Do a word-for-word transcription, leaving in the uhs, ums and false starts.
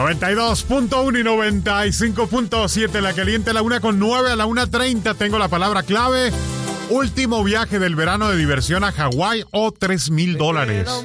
noventa y dos punto uno y noventa y cinco punto siete La Caliente, a la una con nueve, a la una treinta tengo la palabra clave. Último viaje del verano de diversión a Hawái o tres mil dólares.